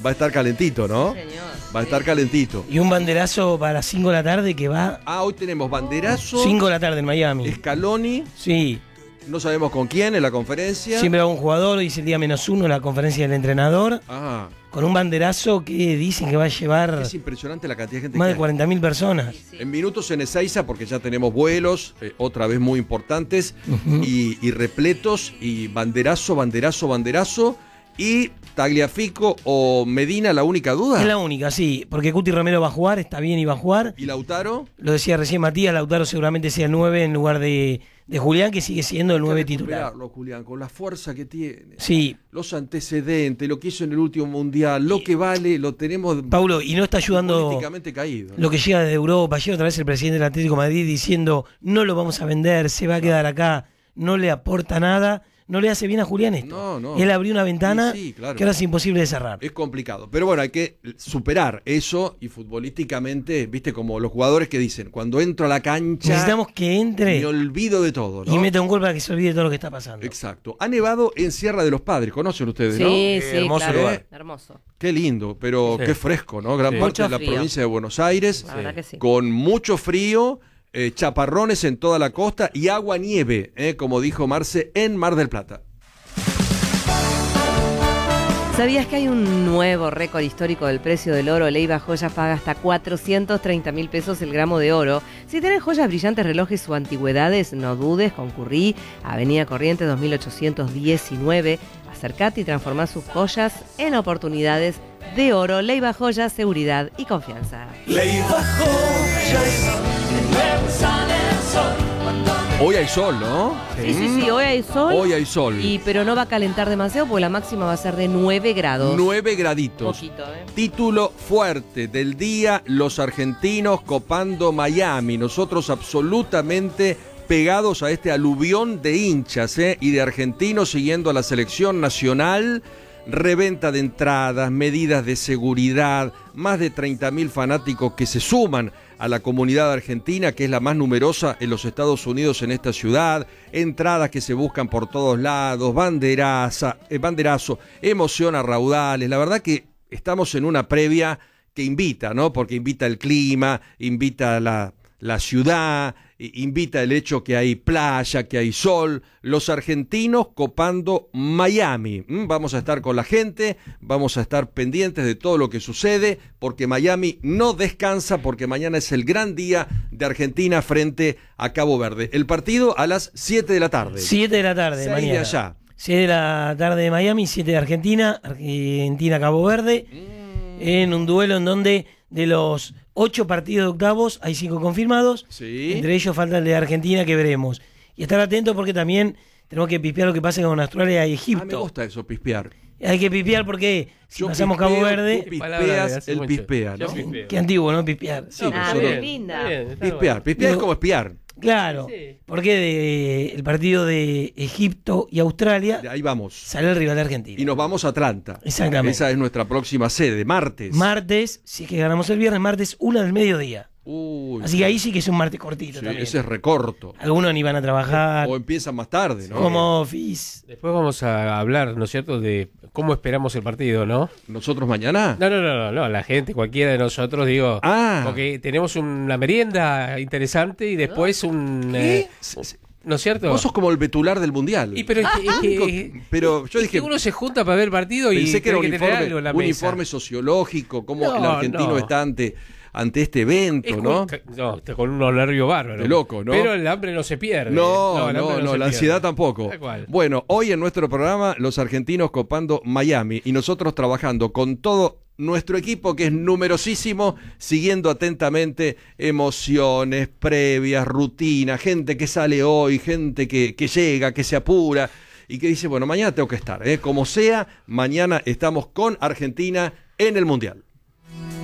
Va a estar calentito, ¿no? Sí, señor. Va a estar calentito. Y un banderazo para las 5 de la tarde que va... Hoy tenemos banderazo. 5 de la tarde en Miami. Scaloni. Sí. No sabemos con quién en la conferencia. Siempre va un jugador, dice el día -1 la conferencia del entrenador. Con un banderazo que dicen que va a llevar... Es impresionante la cantidad de gente. Más de 40.000 personas. Sí. En minutos en Ezeiza, porque ya tenemos vuelos, otra vez muy importantes, y repletos, y banderazo. Y Tagliafico o Medina, la única duda. Es la única, sí, porque Cuti Romero va a jugar, está bien y va a jugar. ¿Y Lautaro? Lo decía recién Matías, Lautaro seguramente sea el 9 en lugar de Julián, que sigue siendo el 9 titular. Julián, con la fuerza que tiene. Sí. Los antecedentes, lo que hizo en el último mundial, lo que vale, lo tenemos. Paulo, y no está ayudando políticamente caído, ¿no? Lo que llega de Europa. Llega otra vez el presidente del Atlético de Madrid diciendo no lo vamos a vender, se va a quedar acá, no le aporta nada. No le hace bien a Julián esto. No. Él abrió una ventana claro. que ahora es imposible de cerrar. Es complicado. Pero bueno, hay que superar eso y futbolísticamente, viste, como los jugadores que dicen, cuando entro a la cancha... Necesitamos que entre me olvido de todo, ¿no? y meta un gol para que se olvide de todo lo que está pasando. Exacto. Ha nevado en Sierra de los Padres, conocen ustedes, ¿no? Sí, hermoso claro. lugar. Hermoso. Qué lindo, pero Sí. qué fresco, ¿no? Gran Sí. parte de Mucho la frío. provincia de Buenos Aires, La verdad que sí. con mucho frío, chaparrones en toda la costa y agua-nieve, como dijo Marce, en Mar del Plata. ¿Sabías que hay un nuevo récord histórico del precio del oro? Leiva Joyas paga hasta 430.000 pesos el gramo de oro. Si tenés joyas, brillantes, relojes o antigüedades, no dudes, concurrí a Avenida Corrientes 2819. Acercate y transformá sus joyas en oportunidades de oro. Leiva Joyas, seguridad y confianza. Leiva Joyas, sale el sol. Hoy hay sol, ¿no? Sí, hoy hay sol. Hoy hay sol. Pero no va a calentar demasiado porque la máxima va a ser de 9 grados. 9 graditos. Poquito, Título fuerte del día, los argentinos copando Miami. Nosotros absolutamente pegados a este aluvión de hinchas y de argentinos siguiendo a la selección nacional. Reventa de entradas, medidas de seguridad, más de 30.000 fanáticos que se suman a la comunidad argentina, que es la más numerosa en los Estados Unidos en esta ciudad, entradas que se buscan por todos lados, banderazo, emoción a raudales. La verdad que estamos en una previa que invita, ¿no? Porque invita el clima, invita la ciudad, invita el hecho que hay playa, que hay sol, los argentinos copando Miami. Vamos a estar con la gente, vamos a estar pendientes de todo lo que sucede, porque Miami no descansa, porque mañana es el gran día de Argentina frente a Cabo Verde. El partido a las 7 de la tarde. 7 de la tarde, 6 mañana. de allá. 7 de la tarde de Miami, 7 de Argentina, Argentina-Cabo Verde, en un duelo en donde de los 8 partidos de octavos hay 5 confirmados, Sí. Entre ellos falta el de Argentina que veremos. Y estar atentos porque también tenemos que pispear lo que pasa con Australia y Egipto. Me gusta eso, pispear. Hay que pispear porque si Yo pasamos pispeo, Cabo Verde, tú pispeas, él pispea, ¿no? qué antiguo, ¿no? Pispear. Sí, Ah, nosotros- bien linda. Pispear es como espiar. Claro, porque el partido de Egipto y Australia Ahí vamos. sale el rival de Argentina. Y nos vamos a Atlanta. Exactamente. Esa es nuestra próxima sede, martes. Martes, si es que ganamos el viernes, martes 1 del mediodía. Uy, Así que ahí sí que es un martes cortito sí, también. ese es recorto. Algunos ni van a trabajar, O empiezan más tarde, ¿no? como office. Después vamos a hablar, ¿no es cierto?, de cómo esperamos el partido, ¿no? ¿Nosotros mañana? No, la gente, cualquiera de nosotros, digo, Ah. porque tenemos una merienda interesante y después un... ¿no es cierto? Vos sos como el betular del mundial. Y pero es que Pero yo es dije, que uno se junta para ver el partido y pensé que era un tiene tener algo informe, en la un mesa. informe sociológico, cómo No, el argentino no. está ante este evento, Es ¿no? con unos nervios bárbaros. De loco, ¿no? Pero el hambre no se pierde. No, el hambre se la pierde. ansiedad tampoco. Tal cual. Bueno, hoy en nuestro programa, los argentinos copando Miami y nosotros trabajando con todo nuestro equipo, que es numerosísimo, siguiendo atentamente emociones, previas, rutinas, gente que sale hoy, gente que llega, que se apura y que dice, bueno, mañana tengo que estar, como sea, mañana estamos con Argentina en el Mundial.